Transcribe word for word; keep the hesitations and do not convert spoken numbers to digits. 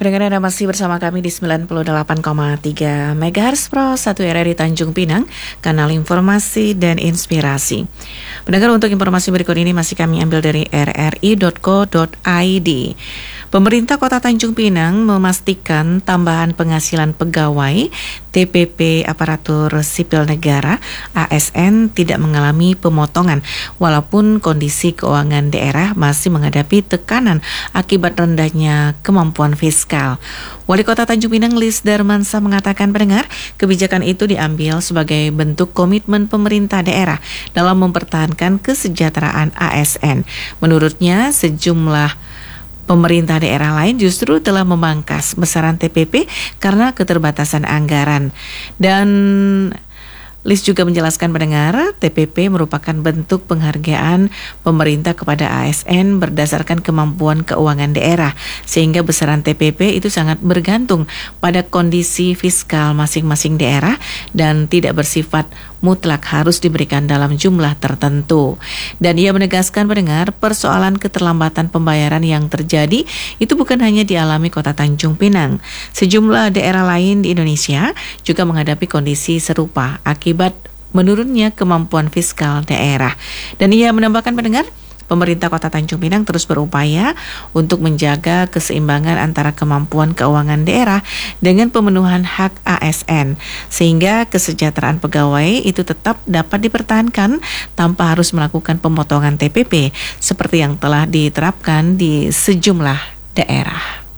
Pendengar Anda masih bersama kami di sembilan puluh delapan koma tiga megahertz Pro satu R R I Tanjung Pinang, kanal informasi dan inspirasi. Pendengar, untuk informasi berikut ini masih kami ambil dari r r i dot co dot i d. Pemerintah Kota Tanjung Pinang memastikan tambahan penghasilan pegawai T P P Aparatur Sipil Negara A S N tidak mengalami pemotongan walaupun kondisi keuangan daerah masih menghadapi tekanan akibat rendahnya kemampuan fiskal. Wali Kota Tanjung Pinang Lis Darmansa mengatakan, pendengar, kebijakan itu diambil sebagai bentuk komitmen pemerintah daerah dalam mempertahankan kesejahteraan A S N. Menurutnya, sejumlah pemerintah daerah lain justru telah memangkas besaran T P P karena keterbatasan anggaran. Dan Lis juga menjelaskan, pendengar, T P P merupakan bentuk penghargaan pemerintah kepada A S N berdasarkan kemampuan keuangan daerah, sehingga besaran T P P itu sangat bergantung pada kondisi fiskal masing-masing daerah dan tidak bersifat mutlak harus diberikan dalam jumlah tertentu. Dan ia menegaskan, pendengar, persoalan keterlambatan pembayaran yang terjadi itu bukan hanya dialami Kota Tanjung Pinang. Sejumlah daerah lain di Indonesia juga menghadapi kondisi serupa akibat menurunnya kemampuan fiskal daerah. Dan ia menambahkan, pendengar, pemerintah Kota Tanjung Pinang terus berupaya untuk menjaga keseimbangan antara kemampuan keuangan daerah dengan pemenuhan hak A S N, sehingga kesejahteraan pegawai itu tetap dapat dipertahankan tanpa harus melakukan pemotongan T P P seperti yang telah diterapkan di sejumlah daerah.